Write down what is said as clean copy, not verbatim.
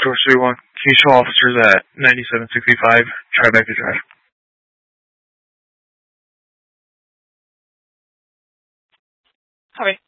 Source 31. Can you show officers at 9765 Tribeca Drive? Copy.